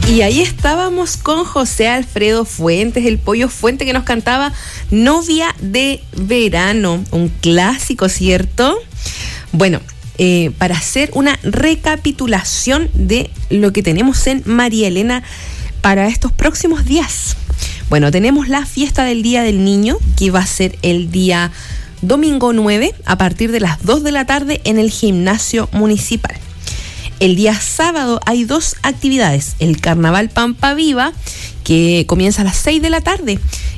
Y ahí estábamos con José Alfredo Fuentes, el Pollo Fuente, que nos cantaba Novia de Verano, un clásico, ¿cierto? Bueno, para hacer una recapitulación de lo que tenemos en María Elena para estos próximos días. Bueno, tenemos la fiesta del Día del Niño, que va a ser el día domingo 9 a partir de las 2 de la tarde en el gimnasio municipal. El día sábado hay 2 actividades. El Carnaval Pampa Viva, que comienza a las 6 de la tarde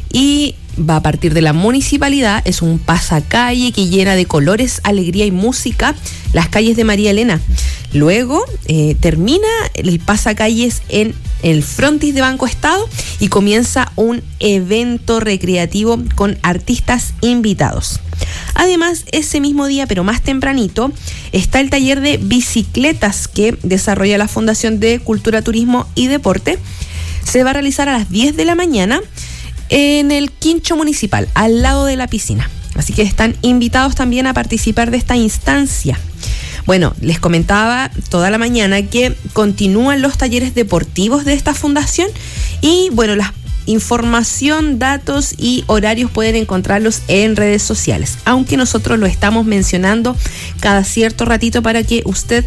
y va a partir de la municipalidad. Es un pasacalle que llena de colores, alegría y música las calles de María Elena. Luego termina el pasacalles en el frontis de Banco Estado y comienza un evento recreativo con artistas invitados. Además, ese mismo día, pero más tempranito, está el taller de bicicletas que desarrolla la Fundación de Cultura, Turismo y Deporte. Se va a realizar a las 10 de la mañana en el quincho municipal, al lado de la piscina. Así que están invitados también a participar de esta instancia. Bueno, les comentaba toda la mañana que continúan los talleres deportivos de esta fundación y bueno, la información, datos y horarios pueden encontrarlos en redes sociales, aunque nosotros lo estamos mencionando cada cierto ratito para que usted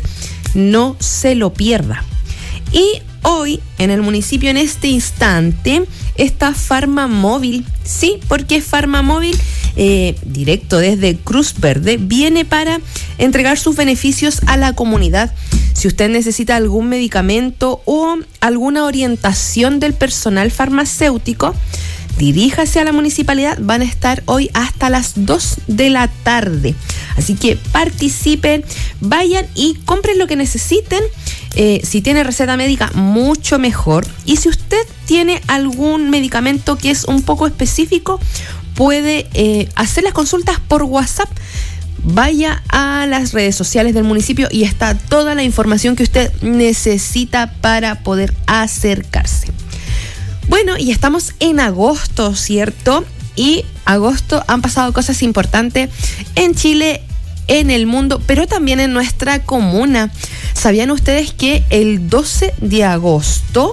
no se lo pierda. Y hoy en el municipio, en este instante, está Farmamóvil. Sí, porque Farmamóvil, directo desde Cruz Verde, viene para entregar sus beneficios a la comunidad. Si usted necesita algún medicamento o alguna orientación del personal farmacéutico, diríjase a la municipalidad. Van a estar hoy hasta las 2 de la tarde. Así que participen, vayan y compren lo que necesiten. Si tiene receta médica, mucho mejor. Y si usted tiene algún medicamento que es un poco específico, puede hacer las consultas por WhatsApp. Vaya a las redes sociales del municipio y está toda la información que usted necesita para poder acercarse. Bueno, y estamos en agosto, ¿cierto? Y agosto han pasado cosas importantes en Chile, en el mundo, pero también en nuestra comuna. ¿Sabían ustedes que el 12 de agosto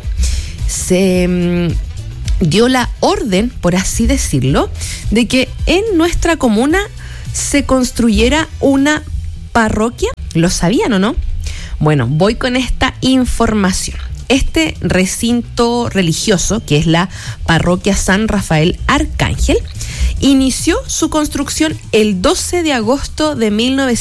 se dio la orden, por así decirlo, de que en nuestra comuna se construyera una parroquia? ¿Lo sabían o no? Bueno, voy con esta información. Este recinto religioso, que es la parroquia San Rafael Arcángel, inició su construcción el 12 de agosto de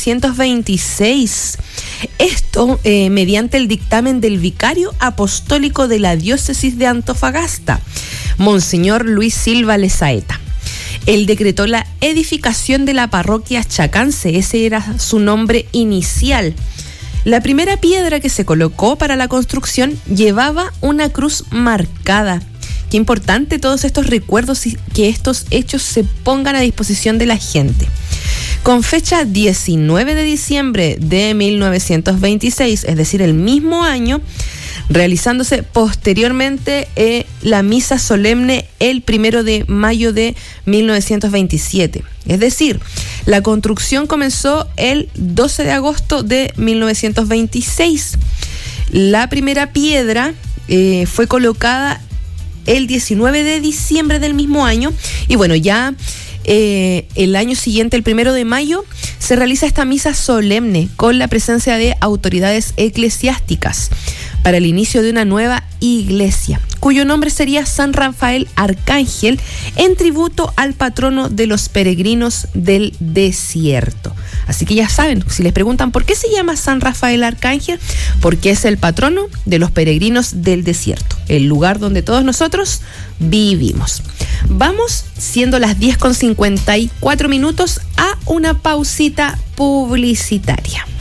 1926. Esto mediante el dictamen del vicario apostólico de la diócesis de Antofagasta, Monseñor Luis Silva Lezaeta. Él decretó la edificación de la parroquia Chacance, ese era su nombre inicial. La primera piedra que se colocó para la construcción llevaba una cruz marcada. Qué importante todos estos recuerdos y que estos hechos se pongan a disposición de la gente. Con fecha 19 de diciembre de 1926, es decir, el mismo año, realizándose posteriormente la misa solemne el 1 de mayo de 1927. Es decir, la construcción comenzó el 12 de agosto de 1926. La primera piedra fue colocada el 19 de diciembre del mismo año y bueno, ya el año siguiente, el 1 de mayo, se realiza esta misa solemne con la presencia de autoridades eclesiásticas para el inicio de una nueva iglesia, cuyo nombre sería San Rafael Arcángel, en tributo al patrono de los peregrinos del desierto. Así que ya saben, si les preguntan por qué se llama San Rafael Arcángel, porque es el patrono de los peregrinos del desierto, el lugar donde todos nosotros vivimos. Vamos, siendo las 10:54, a una pausita publicitaria.